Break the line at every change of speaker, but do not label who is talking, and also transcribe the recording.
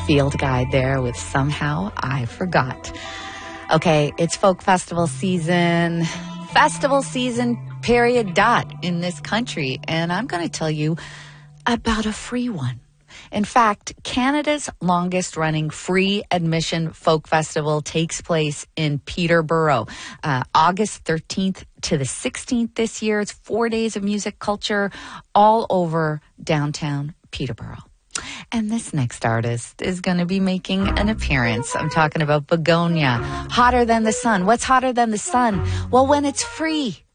field guide there with Somehow I Forgot. Okay, it's folk festival season, period, in this country. And I'm going to tell you about a free one. In fact, Canada's longest running free admission folk festival takes place in Peterborough, August 13th to the 16th this year. It's 4 days of music culture all over downtown Peterborough. And this next artist is going to be making an appearance. I'm talking about Begonia. Hotter Than the Sun. What's hotter than the sun? Well, when it's free.